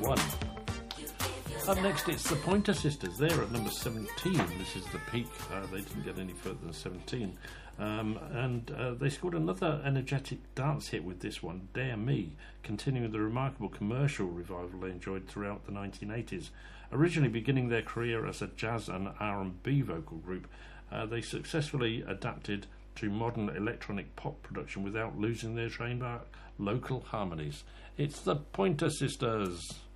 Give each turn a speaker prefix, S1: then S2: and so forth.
S1: 1. Up next, it's the Pointer Sisters. They're at number 17. This is the peak. They didn't get any further than 17. They scored another energetic dance hit with this one, Dare Me, continuing the remarkable commercial revival they enjoyed throughout the 1980s. Originally beginning their career as a jazz and R&B vocal group, they successfully adapted to modern electronic pop production without losing their trademark local harmonies. It's the Pointer Sisters.